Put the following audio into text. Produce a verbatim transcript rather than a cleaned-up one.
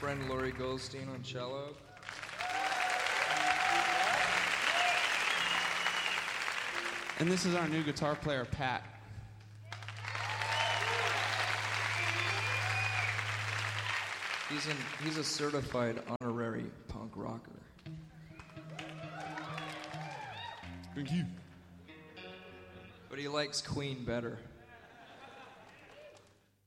friend Lori Goldstein on cello. And this is our new guitar player, Pat. He's, an, he's a certified honorary punk rocker. Thank you. But he likes Queen better.